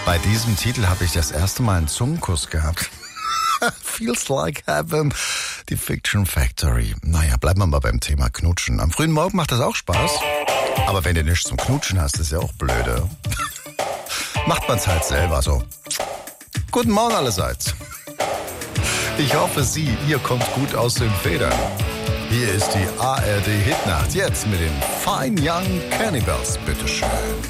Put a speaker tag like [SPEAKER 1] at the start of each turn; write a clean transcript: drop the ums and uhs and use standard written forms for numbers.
[SPEAKER 1] Bei diesem Titel habe ich das erste Mal einen Zungenkuss gehabt. Feels like heaven. Die Fiction Factory. Naja, bleiben wir mal beim Thema Knutschen. Am frühen Morgen macht das auch Spaß. Aber wenn du nichts zum Knutschen hast, ist ja auch blöde. Macht man's halt selber so. Guten Morgen allerseits. Ich hoffe, ihr kommt gut aus den Federn. Hier ist die ARD Hitnacht. Jetzt mit den Fine Young Cannibals. Bitteschön.